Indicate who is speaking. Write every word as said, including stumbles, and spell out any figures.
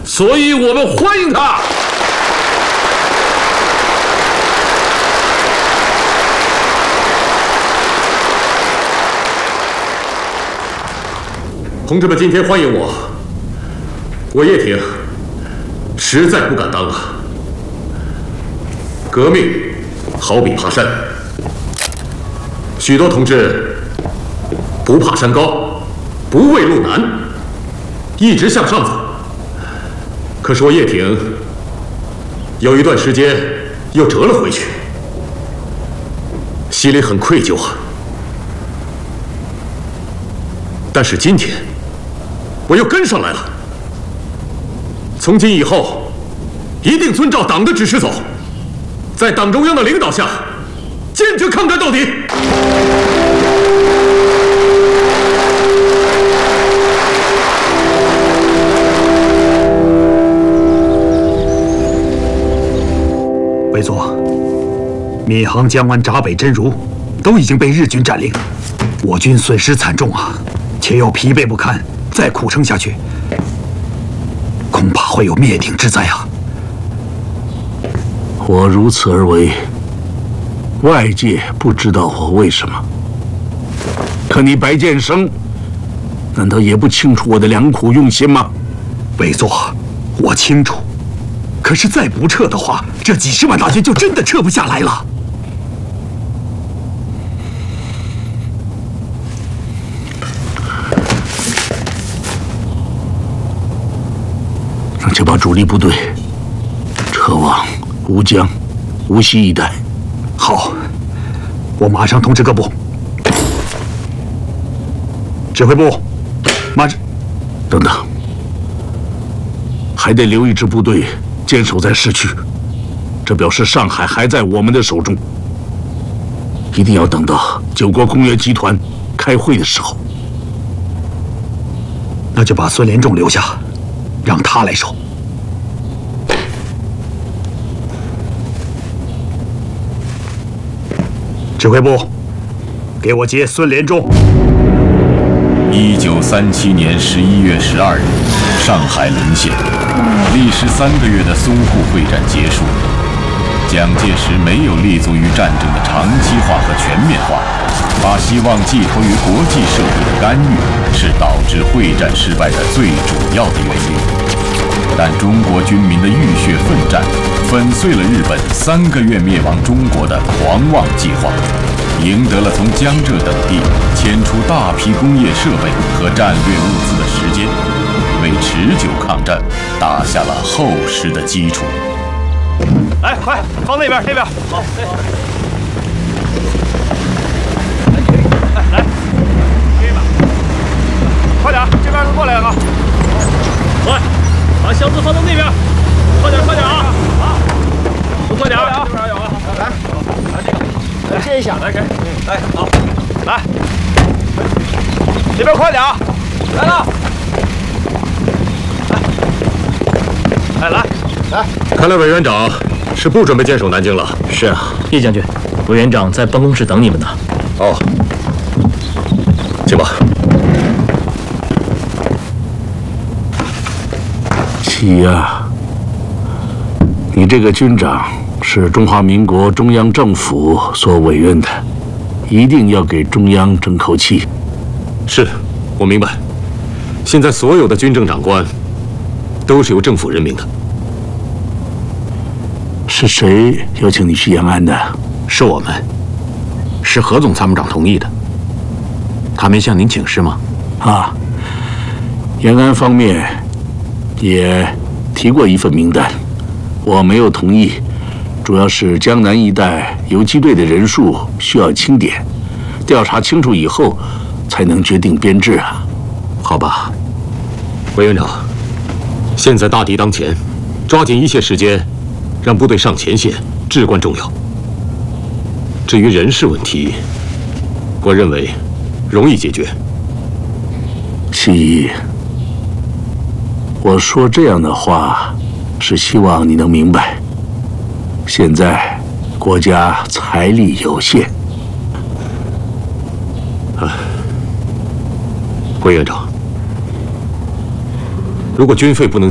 Speaker 1: 所以我们欢迎他。同志们，今天欢迎我，我叶挺实在不敢当了。革命好比爬山，许多同志不怕山高，不畏路难，一直向上走。可是我叶挺有一段时间又折了回去，心里很愧疚啊。但是今天我又跟上来了，从今以后一定遵照党的指示走，在党中央的领导下坚决抗战到底。
Speaker 2: 委座，闵行、江湾、闸北、真如都已经被日军占领，我军损失惨重啊，且又疲惫不堪，再苦撑下去，恐怕会有灭顶之灾啊！
Speaker 3: 我如此而为，外界不知道我为什么。可你白建生，难道也不清楚我的良苦用心吗？
Speaker 2: 委座，我清楚。可是再不撤的话，这几十万大军就真的撤不下来了。
Speaker 3: 那就把主力部队撤往吴江、无锡一带。
Speaker 2: 好，我马上通知各部。指挥部，马上。
Speaker 3: 等等，还得留一支部队坚守在市区，这表示上海还在我们的手中。一定要等到九国工业集团开会的时候。
Speaker 2: 那就把孙连仲留下，让他来守。指挥部，给我接孙连仲。
Speaker 4: 一九三七年十一月十二日，上海沦陷，历时三个月的淞沪会战结束。蒋介石没有立足于战争的长期化和全面化，把希望寄托于国际社会的干预，是导致会战失败的最主要的原因。但中国军民的浴血奋战，粉碎了日本三个月灭亡中国的狂妄计划，赢得了从江浙等地迁出大批工业设备和战略物资的时间，为持久抗战打下了厚实的基础。
Speaker 5: 来，快放那边，那边好。来，这边，快点，这边过来了。快，把箱子放到那边，快点，快点啊！啊，都快点啊！这边有啊，来，来这个，来接一下，来给，来好，来，这边快点啊！来了，来，来来来，
Speaker 1: 看来委员长是不准备坚守南京了。
Speaker 6: 是啊，叶将军，委员长在办公室等你们呢。
Speaker 1: 哦，请吧。
Speaker 3: 七呀，你这个军长是中华民国中央政府所委任的，一定要给中央争口气。
Speaker 1: 是，我明白。现在所有的军政长官都是由政府任命的。
Speaker 3: 是谁邀请你去延安的？
Speaker 7: 是我们，是何总参谋长同意的。他没向您请示吗？
Speaker 3: 啊，延安方面也提过一份名单，我没有同意，主要是江南一带游击队的人数需要清点，调查清楚以后才能决定编制啊。
Speaker 7: 好吧，
Speaker 1: 委员长，现在大敌当前，抓紧一切时间让部队上前线至关重要。至于人事问题，我认为容易解决。
Speaker 3: 七一，我说这样的话，是希望你能明白，现在国家财力有限。
Speaker 1: 啊，委员长，如果军费不能